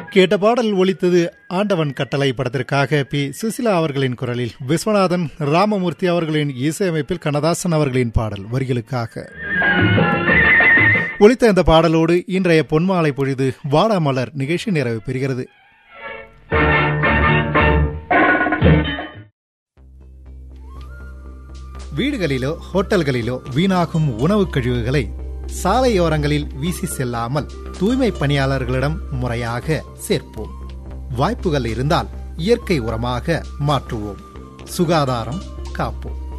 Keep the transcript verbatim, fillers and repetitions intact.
கேட்ட பாடல் ஒலித்தது ஆண்டவன் கட்டளை படத்திற்காக பி சுசிலா அவர்களின் குரலில் விஸ்வநாதன் ராமமூர்த்தி அவர்களின் இசையமைப்பில் கண்ணதாசன் அவர்களின் பாடல் வரிகளுக்காக ஒலித்த இந்த பாடலோடு இன்றைய பொன்மாலை பொழுது வாடாமலர் நிகழ்ச்சி நிறைவு பெறுகிறது. வீடுகளிலோ ஹோட்டல்களிலோ வீணாகும் உணவு கழிவுகளை சாலையோரங்களில் வீசி செல்லாமல் தூய்மை பணியாளர்களிடம் முறையாக சேர்ப்போம். வாய்ப்புகள் இருந்தால் இயற்கை உரமாக மாற்றுவோம். சுகாதாரம் காப்போம்.